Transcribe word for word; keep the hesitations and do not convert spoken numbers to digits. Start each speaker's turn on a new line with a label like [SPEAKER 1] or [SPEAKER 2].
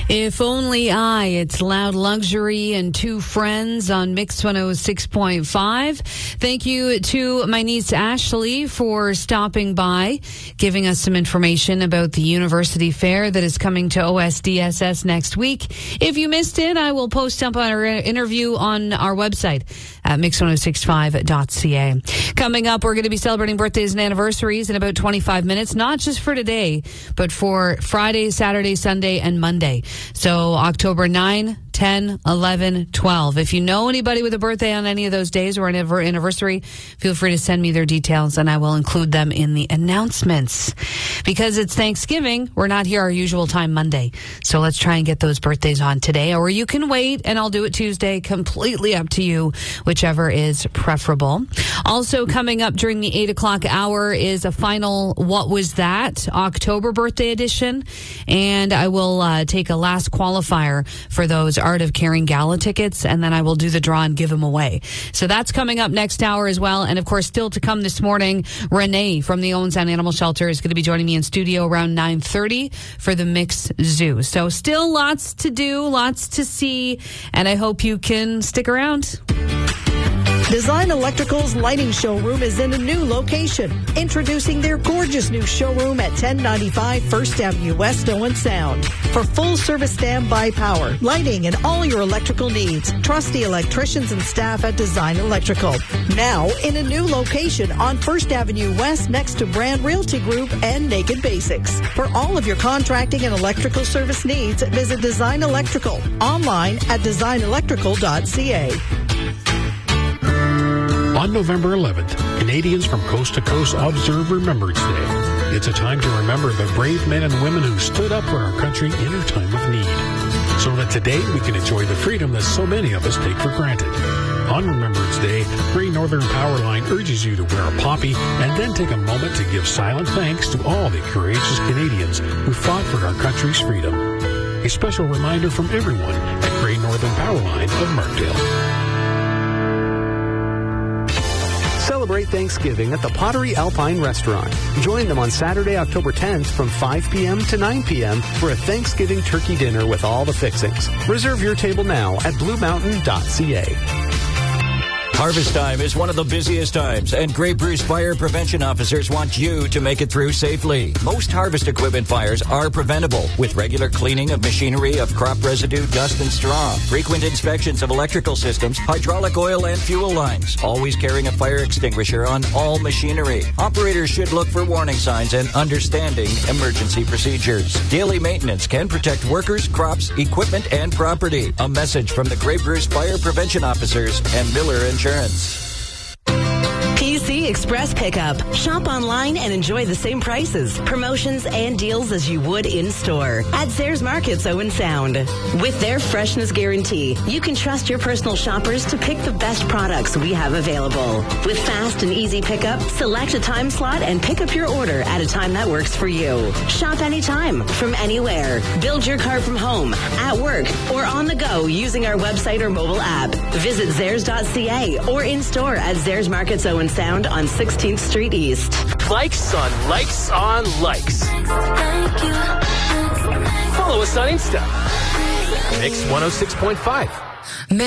[SPEAKER 1] If Only I, it's Loud Luxury and Two Friends on Mix one oh six point five. Thank you to my niece Ashley for stopping by, giving us some information about the university fair that is coming to O S D S S next week. If you missed it, I will post up our interview on our website at mix ten sixty-five dot c a. Coming up, we're going to be celebrating birthdays and anniversaries in about twenty-five minutes, not just for today, but for Friday, Saturday, Sunday, and Monday. So October ninth, ten, eleven, twelve. If you know anybody with a birthday on any of those days or an anniversary, feel free to send me their details and I will include them in the announcements. Because it's Thanksgiving, we're not here our usual time Monday. So let's try and get those birthdays on today. Or you can wait and I'll do it Tuesday. Completely up to you, whichever is preferable. Also coming up during the eight o'clock hour is a final What Was That? October birthday edition. And I will uh, take a last qualifier for those Art of Caring Gala tickets, and then I will do the draw and give them away. So that's coming up next hour as well. And of course, still to come this morning, Renee from the Owen Sound Animal Shelter is going to be joining me in studio around nine thirty for the Mix Zoo. So still lots to do, lots to see, and I hope you can stick around.
[SPEAKER 2] Design Electrical's lighting showroom is in a new location. Introducing their gorgeous new showroom at ten ninety-five First Avenue West, Owen Sound. For full service standby power, lighting, and all your electrical needs, trust the electricians and staff at Design Electrical. Now in a new location on First Avenue West next to Brand Realty Group and Naked Basics. For all of your contracting and electrical service needs, visit Design Electrical online at design electrical dot c a.
[SPEAKER 3] On November eleventh, Canadians from coast to coast observe Remembrance Day. It's a time to remember the brave men and women who stood up for our country in a time of need, so that today we can enjoy the freedom that so many of us take for granted. On Remembrance Day, Great Northern Powerline urges you to wear a poppy and then take a moment to give silent thanks to all the courageous Canadians who fought for our country's freedom. A special reminder from everyone at Great Northern Powerline of Markdale.
[SPEAKER 4] Celebrate Thanksgiving at the Pottery Alpine Restaurant. Join them on Saturday, October tenth from five p.m. to nine p.m. for a Thanksgiving turkey dinner with all the fixings. Reserve your table now at blue mountain dot c a.
[SPEAKER 5] Harvest time is one of the busiest times, and Grey Bruce Fire Prevention Officers want you to make it through safely. Most harvest equipment fires are preventable with regular cleaning of machinery, of crop residue, dust, and straw, frequent inspections of electrical systems, hydraulic oil, and fuel lines, always carrying a fire extinguisher on all machinery. Operators should look for warning signs and understanding emergency procedures. Daily maintenance can protect workers, crops, equipment, and property. A message from the Grey Bruce Fire Prevention Officers and Miller Insurance.
[SPEAKER 6] P C Express Pickup. Shop online and enjoy the same prices, promotions, and deals as you would in-store at Zayres Markets Owen Sound. With their freshness guarantee, you can trust your personal shoppers to pick the best products we have available. With fast and easy pickup, select a time slot and pick up your order at a time that works for you. Shop anytime, from anywhere. Build your cart from home, at work, or on the go using our website or mobile app. Visit zayres dot c a or in-store at Zayres Markets Owen Sound on sixteenth Street East.
[SPEAKER 7] Likes on likes on likes. Follow us on Insta. Mix one oh six point five.